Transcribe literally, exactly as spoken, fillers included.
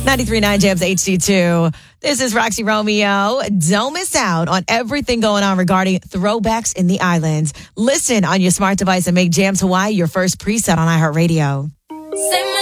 ninety-three point nine Jams H D two. This is Roxy Romeo. Don't miss out on everything going on regarding throwbacks in the islands. Listen on your smart device and make Jams Hawaii your first preset on iHeartRadio.